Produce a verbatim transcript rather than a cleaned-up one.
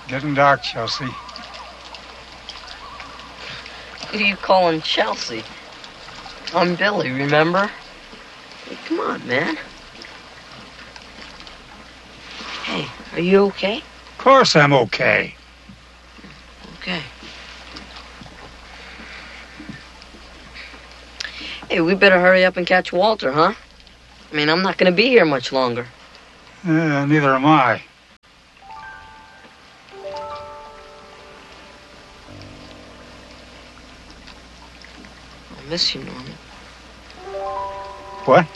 Getting dark, Chelsea. Who are you calling Chelsea? I'm Billy, remember? Hey, come on, man. Hey, are you okay? Of course I'm okay. Okay. Hey, we better hurry up and catch Walter, huh? I mean, I'm not going to be here much longer. Uh, neither am I. I'll miss you, Norman. What?